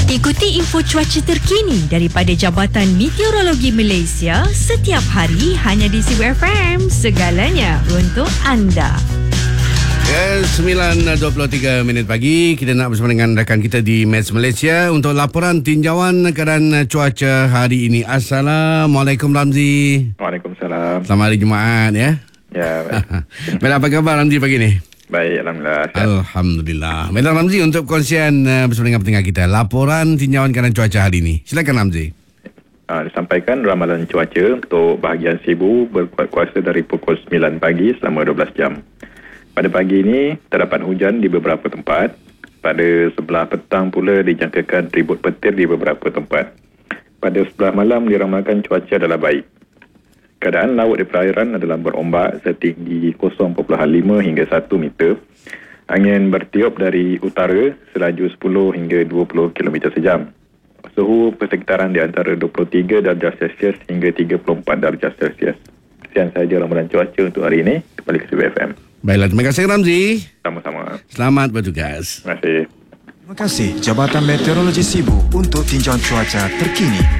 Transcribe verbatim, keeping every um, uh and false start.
Ikuti info cuaca terkini daripada Jabatan Meteorologi Malaysia setiap hari hanya di Sibu F M. Segalanya untuk anda. Ya, sembilan dua puluh tiga minit pagi. Kita nak bersama dengan rakan kita di Met Malaysia untuk laporan tinjauan keadaan cuaca hari ini. Assalamualaikum Ramzi. Waalaikumsalam. Selamat hari Jumaat ya. Ya, baik. Baik, apa khabar Ramzi pagi ni? Baik, Alhamdulillah. Sihat. Alhamdulillah. Baiklah Ramzi, untuk perkongsian uh, bersama dengan pendengar kita, laporan tinjauan keadaan cuaca hari ini. Silakan Ramzi. Uh, disampaikan ramalan cuaca untuk bahagian Sibu berkuat kuasa dari pukul sembilan pagi selama dua belas jam. Pada pagi ini, terdapat hujan di beberapa tempat. Pada sebelah petang pula dijangkakan ribut petir di beberapa tempat. Pada sebelah malam diramalkan cuaca adalah baik. Keadaan laut di perairan adalah berombak setinggi kosong perpuluhan lima hingga satu meter. Angin bertiup dari utara selaju sepuluh hingga dua puluh kilometer sejam. Suhu persekitaran di antara dua puluh tiga darjah Celsius hingga tiga puluh empat darjah Celsius. Sekian sahaja ramalan cuaca untuk hari ini. Kembali ke Sibu F M. Baiklah, terima kasih Ramzi. Sama-sama. Selamat bertugas. Terima kasih. Terima kasih Jabatan Meteorologi Sibu untuk tinjauan cuaca terkini.